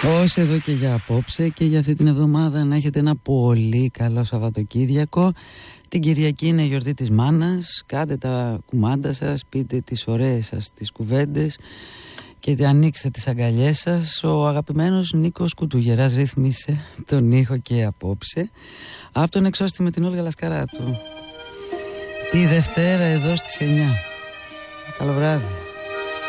Όσοι εδώ και για απόψε και για αυτή την εβδομάδα να έχετε ένα πολύ καλό Σαββατοκύριακο. Την Κυριακή είναι η γιορτή της μάνας. Κάντε τα κουμάντα σας, πείτε τις ωραίες σας τις κουβέντες και ανοίξτε τις αγκαλιές σας. Ο αγαπημένος Νίκος Κουτουγεράς ρύθμισε τον ήχο και απόψε. Από τον εξώστη με την Όλγα Λασκαράτου. Τη Δευτέρα εδώ στις 9. Καλό βράδυ.